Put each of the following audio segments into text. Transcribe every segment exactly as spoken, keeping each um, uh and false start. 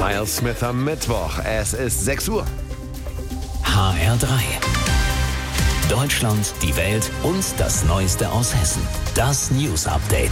Miles Smith am Mittwoch. Es ist sechs Uhr. H R drei. Deutschland, die Welt und das Neueste aus Hessen. Das News Update.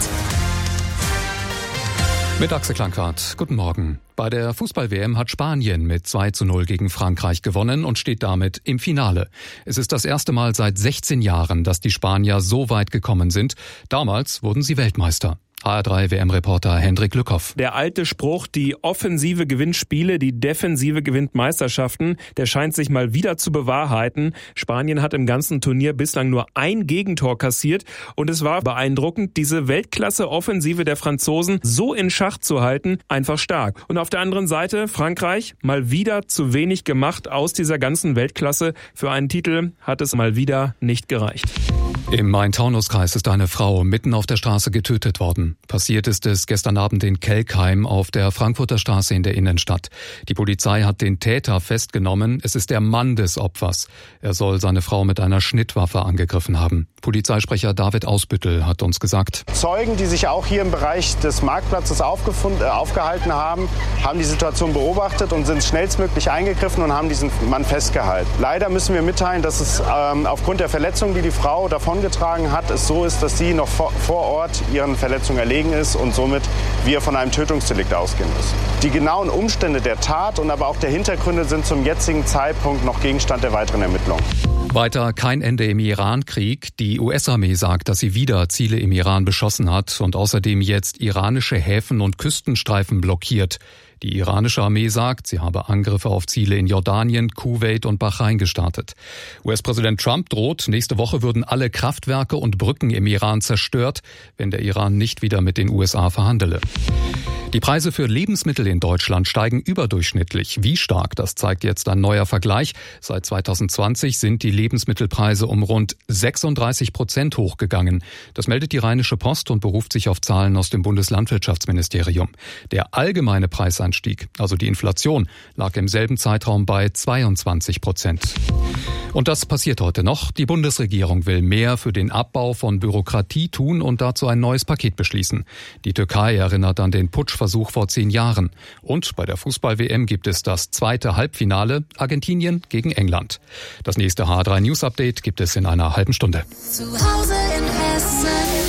Mit Axel Klankwart. Guten Morgen. Bei der Fußball-W M hat Spanien mit zwei zu null gegen Frankreich gewonnen und steht damit im Finale. Es ist das erste Mal seit sechzehn Jahren, dass die Spanier so weit gekommen sind. Damals wurden sie Weltmeister. H R drei W M-Reporter Hendrik Lückhoff. Der alte Spruch, die Offensive gewinnt Spiele, die Defensive gewinnt Meisterschaften, der scheint sich mal wieder zu bewahrheiten. Spanien hat im ganzen Turnier bislang nur ein Gegentor kassiert und es war beeindruckend, diese Weltklasse-Offensive der Franzosen so in Schach zu halten, einfach stark. Und auf der anderen Seite Frankreich, mal wieder zu wenig gemacht aus dieser ganzen Weltklasse. Für einen Titel hat es mal wieder nicht gereicht. Im Main-Taunus-Kreis ist eine Frau mitten auf der Straße getötet worden. Passiert ist es gestern Abend in Kelkheim auf der Frankfurter Straße in der Innenstadt. Die Polizei hat den Täter festgenommen. Es ist der Mann des Opfers. Er soll seine Frau mit einer Schnittwaffe angegriffen haben. Polizeisprecher David Ausbüttel hat uns gesagt: Zeugen, die sich auch hier im Bereich des Marktplatzes aufgefunden, äh, aufgehalten haben, haben die Situation beobachtet und sind schnellstmöglich eingegriffen und haben diesen Mann festgehalten. Leider müssen wir mitteilen, dass es ähm, aufgrund der Verletzungen, die die Frau davongetragen hat, es so ist, dass sie noch vor, vor Ort ihren Verletzungen erlegen ist und somit wir von einem Tötungsdelikt ausgehen müssen. Die genauen Umstände der Tat und aber auch der Hintergründe sind zum jetzigen Zeitpunkt noch Gegenstand der weiteren Ermittlungen. Weiter kein Ende im Iran-Krieg. Die U S-Armee sagt, dass sie wieder Ziele im Iran beschossen hat und außerdem jetzt iranische Häfen und Küstenstreifen blockiert. Die iranische Armee sagt, sie habe Angriffe auf Ziele in Jordanien, Kuwait und Bahrain gestartet. U S-Präsident Trump droht, nächste Woche würden alle Kraftwerke und Brücken im Iran zerstört, wenn der Iran nicht wieder mit den U S A verhandele. Die Preise für Lebensmittel in Deutschland steigen überdurchschnittlich. Wie stark, das zeigt jetzt ein neuer Vergleich. Seit zweitausendzwanzig sind die Lebensmittelpreise um rund sechsunddreißig Prozent hochgegangen. Das meldet die Rheinische Post und beruft sich auf Zahlen aus dem Bundeslandwirtschaftsministerium. Der allgemeine Preisanstieg, also die Inflation, lag im selben Zeitraum bei zweiundzwanzig Prozent. Und das passiert heute noch. Die Bundesregierung will mehr für den Abbau von Bürokratie tun und dazu ein neues Paket beschließen. Die Türkei erinnert an den Putschversuch vor zehn Jahren. Und bei der Fußball-W M gibt es das zweite Halbfinale, Argentinien gegen England. Das nächste H R drei News Update gibt es in einer halben Stunde. Zu Hause in Hessen.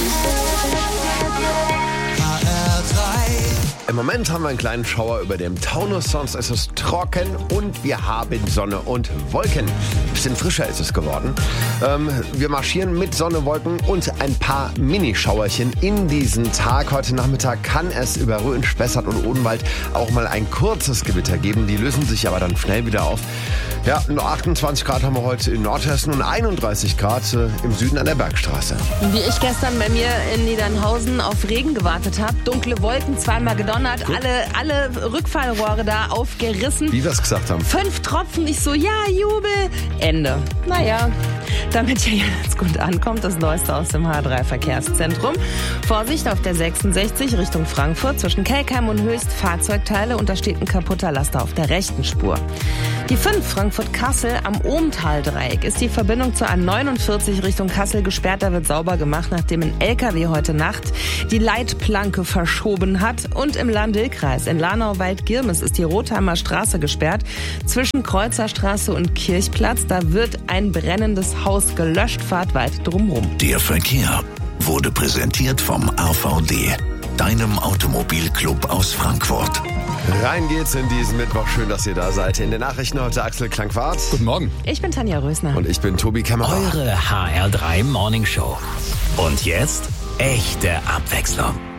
H R drei. Im Moment haben wir einen kleinen Schauer über dem Taunus, sonst ist es trocken und wir haben Sonne und Wolken. Ein bisschen frischer ist es geworden. Ähm, wir marschieren mit Sonne, Wolken und ein paar Minischauerchen in diesen Tag. Heute Nachmittag kann es über Rhön, Spessart und Odenwald auch mal ein kurzes Gewitter geben. Die lösen sich aber dann schnell wieder auf. Ja, nur achtundzwanzig Grad haben wir heute in Nordhessen und einunddreißig Grad äh, im Süden an der Bergstraße. Wie ich gestern bei mir in Niedernhausen auf Regen gewartet habe, dunkle Wolken, zweimal gedonnert, alle, alle Rückfallrohre da aufgerissen. Wie wir es gesagt haben. Fünf Tropfen, ich so, ja, Jubel. Ende. Naja, damit ihr jetzt gut ankommt, das Neueste aus dem H drei Verkehrszentrum. Vorsicht auf der sechsundsechzig Richtung Frankfurt zwischen Kelkheim und Höchst, Fahrzeugteile und da steht ein kaputter Laster auf der rechten Spur. Die fünf Frankfurt-Kassel am Ohmtal-Dreieck ist die Verbindung zur A neunundvierzig Richtung Kassel gesperrt. Da wird sauber gemacht, nachdem ein L K W heute Nacht die Leitplanke verschoben hat. Und im Lahn-Dill-Kreis in Lahnau-Wald-Girmes ist die Rotheimer Straße gesperrt. Zwischen Kreuzerstraße und Kirchplatz, da wird ein brennendes Haus gelöscht. Fahrt weit drumherum. Der Verkehr wurde präsentiert vom A V D, deinem Automobilclub aus Frankfurt. Rein geht's in diesen Mittwoch. Schön, dass ihr da seid. In den Nachrichten heute Axel Klankwart. Guten Morgen. Ich bin Tanja Rösner. Und ich bin Tobi Kämmerer. Eure H R drei Morning Show. Und jetzt echte Abwechslung.